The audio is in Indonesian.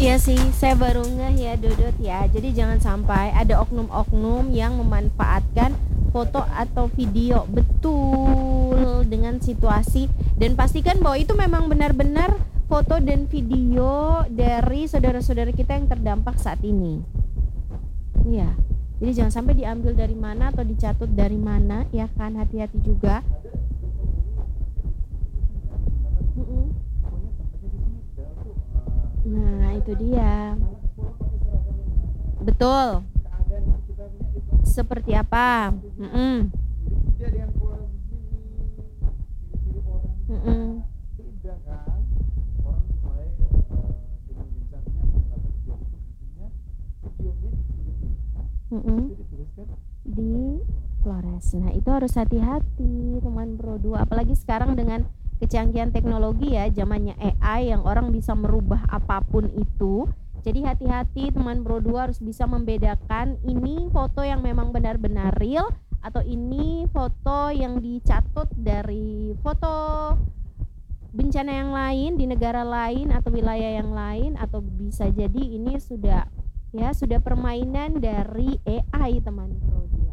Iya sih, saya baru ngeh ya Dodot ya. Jadi jangan sampai ada oknum-oknum yang memanfaatkan foto atau video betul dengan situasi dan pastikan bahwa itu memang benar-benar foto dan video dari saudara-saudara kita yang terdampak saat ini. Iya. Jadi jangan sampai diambil dari mana atau dicatut dari mana, ya kan? Hati-hati juga. Mm-mm. Nah, itu dia. Betul. Seperti apa? Mm-mm. Mm-mm. Mm-mm. Di Flores. Nah, itu harus hati-hati teman Pro 2. Apalagi sekarang dengan kecanggihan teknologi ya, zamannya AI yang orang bisa merubah apapun itu. Jadi hati-hati teman Pro 2 harus bisa membedakan ini foto yang memang benar-benar real atau ini foto yang dicatut dari foto bencana yang lain di negara lain atau wilayah yang lain, atau bisa jadi ini sudah permainan dari AI teman Pro 2.